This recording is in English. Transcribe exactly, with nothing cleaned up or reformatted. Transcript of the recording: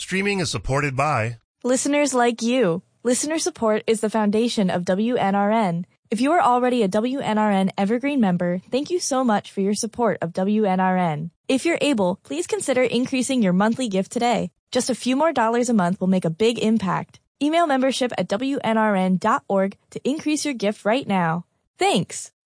Streaming is supported by listeners like you. Listener support is the foundation of W N R N. If you are already a W N R N Evergreen member, thank you so much for your support of W N R N. If you're able, please consider increasing your monthly gift today. Just a few more dollars a month will make a big impact. Email membership at W N R N dot org to increase your gift right now. Thanks!